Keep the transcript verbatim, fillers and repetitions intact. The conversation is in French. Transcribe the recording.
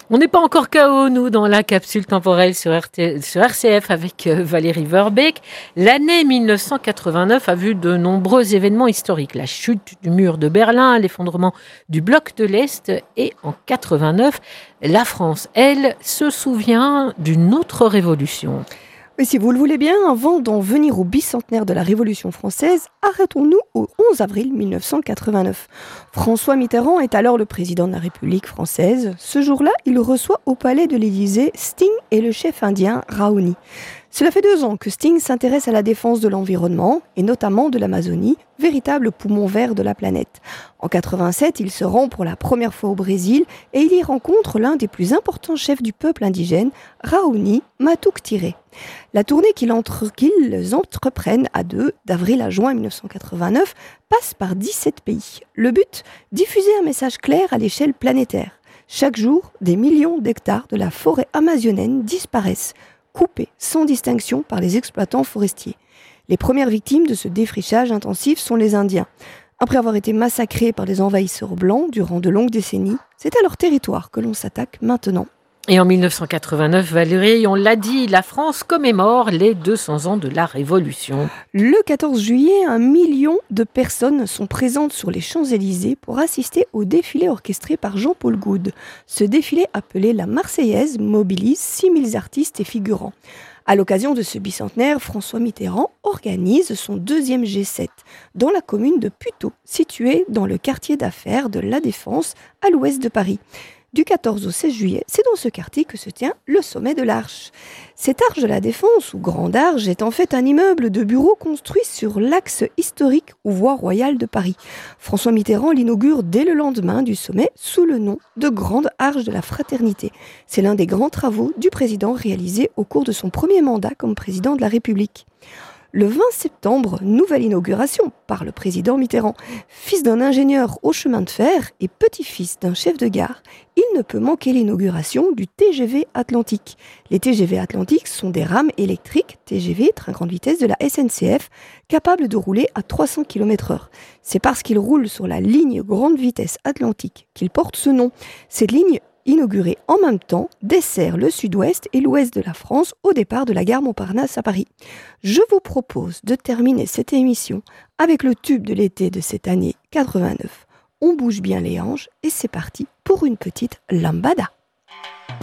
On n'est pas encore K O, nous, dans la capsule temporelle sur, R T, sur R C F avec euh, Valérie Verbeek. L'année mille neuf cent quatre-vingt-neuf a vu de nombreux événements historiques. La chute du mur de Berlin, l'effondrement du bloc de l'Est. Et en quatre-vingt-neuf, la France, elle, se souvient d'une autre révolution. Mais si vous le voulez bien, avant d'en venir au bicentenaire de la Révolution française, arrêtons-nous au onze avril mille neuf cent quatre-vingt-neuf. François Mitterrand est alors le président de la République française. Ce jour-là, il reçoit au palais de l'Élysée Sting et le chef indien Raoni. Cela fait deux ans que Sting s'intéresse à la défense de l'environnement, et notamment de l'Amazonie, véritable poumon vert de la planète. En quatre-vingt-sept, il se rend pour la première fois au Brésil et il y rencontre l'un des plus importants chefs du peuple indigène, Raoni Matuk-Tiré. La tournée qu'ils, entre, qu'ils entreprennent à deux, d'avril à juin mille neuf cent quatre-vingt-neuf, passe par dix-sept pays. Le but ? Diffuser un message clair à l'échelle planétaire. Chaque jour, des millions d'hectares de la forêt amazonienne disparaissent, coupés sans distinction par les exploitants forestiers. Les premières victimes de ce défrichage intensif sont les Indiens. Après avoir été massacrés par des envahisseurs blancs durant de longues décennies, c'est à leur territoire que l'on s'attaque maintenant. Et en mille neuf cent quatre-vingt-neuf, Valérie, on l'a dit, la France commémore les deux cents ans de la Révolution. Le quatorze juillet, un million de personnes sont présentes sur les Champs-Élysées pour assister au défilé orchestré par Jean-Paul Goude. Ce défilé, appelé la Marseillaise, mobilise six mille artistes et figurants. À l'occasion de ce bicentenaire, François Mitterrand organise son deuxième G sept dans la commune de Puteaux, située dans le quartier d'affaires de La Défense, à l'ouest de Paris. Du quatorze au seize juillet, c'est dans ce quartier que se tient le sommet de l'Arche. Cette Arche de la Défense, ou Grande Arche, est en fait un immeuble de bureaux construit sur l'axe historique ou voie royale de Paris. François Mitterrand l'inaugure dès le lendemain du sommet sous le nom de Grande Arche de la Fraternité. C'est l'un des grands travaux du président réalisés au cours de son premier mandat comme président de la République. Le vingt septembre, nouvelle inauguration par le président Mitterrand. Fils d'un ingénieur au chemin de fer et petit-fils d'un chef de gare, il ne peut manquer l'inauguration du T G V Atlantique. Les T G V Atlantiques sont des rames électriques T G V, train grande vitesse de la S N C F, capables de rouler à trois cents kilomètres heure. C'est parce qu'ils roulent sur la ligne grande vitesse Atlantique qu'ils portent ce nom. Cette ligne, inaugurée en même temps, dessert le sud-ouest et l'ouest de la France au départ de la gare Montparnasse à Paris. Je vous propose de terminer cette émission avec le tube de l'été de cette année quatre-vingt-neuf. On bouge bien les hanches et c'est parti pour une petite lambada.